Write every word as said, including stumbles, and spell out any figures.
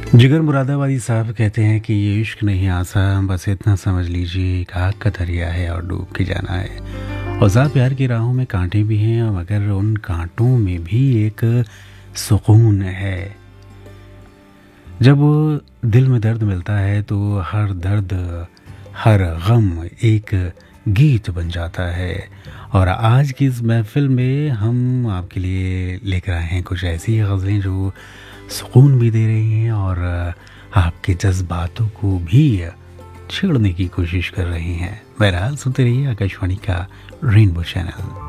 जिगर मुरादाबादी साहब कहते हैं कि ये इश्क नहीं आसा, बस इतना समझ लीजिए एक आग का दरिया है और डूब के जाना है। और ज़ात प्यार की राहों में कांटे भी हैं, मगर उन कांटों में भी एक सुकून है। जब दिल में दर्द मिलता है तो हर दर्द, हर गम एक गीत बन जाता है। और आज की इस महफ़िल में हम आपके लिए लेकर आए हैं कुछ ऐसी गज़लें जो सुकून भी दे रही हैं और आपके जज़्बातों को भी छेड़ने की कोशिश कर रही हैं। बहरहाल सुनते रहिए आकाशवाणी का रेनबो चैनल।